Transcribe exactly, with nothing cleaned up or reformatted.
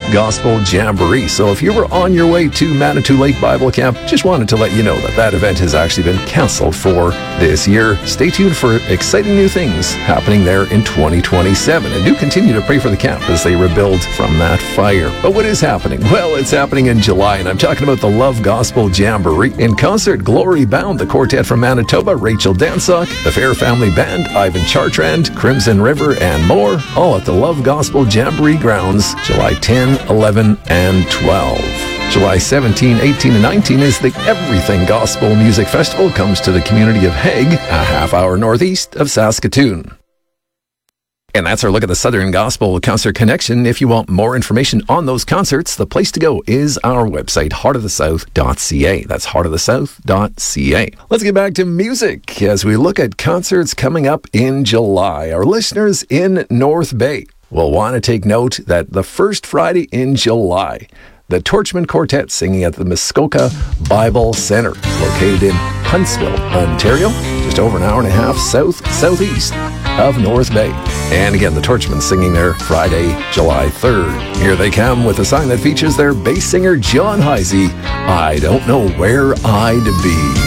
Gospel Jamboree. So if you were on your way to Manitou Lake Bible Camp, just wanted to let you know that that event has actually been canceled for this year. Stay tuned for exciting new things happening there in twenty twenty-seven. And do continue to pray for the camp as they rebuild from that fire. But what is happening? Well, it's happening in July, and I'm talking about the Love Gospel Jamboree. In concert, Glory Bound, the quartet from Manitoba, Rachel Dansock, the Fair Family Band, Ivan Chartrand, Crimson River, and more, all at the Love Gospel Jamboree grounds, July tenth, eleventh, and twelfth. July seventeenth, eighteenth, and nineteenth is the Everything Gospel Music Festival. Comes to the community of Hague, a half hour northeast of Saskatoon. And that's our look at the Southern Gospel Concert Connection. If you want more information on those concerts, the place to go is our website, heart of the south dot c a. That's heart of the south dot c a. Let's get back to music as we look at concerts coming up in July. Our listeners in North Bay will want to take note that the first Friday in July, the Torchman Quartet singing at the Muskoka Bible Center, located in Huntsville, Ontario, just over an hour and a half south-southeast of North Bay. And again, the Torchman singing there Friday, July third. Here they come with a song that features their bass singer, John Heisey, I Don't Know Where I'd Be.